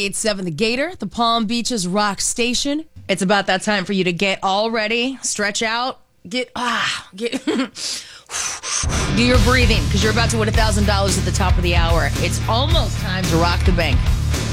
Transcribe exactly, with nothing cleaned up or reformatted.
eight seven The Gator, the Palm Beaches Rock Station. It's about that time for you to get all ready, stretch out, get, ah, get, do your breathing, because you're about to win one thousand dollars at the top of the hour. It's almost time to rock the bank.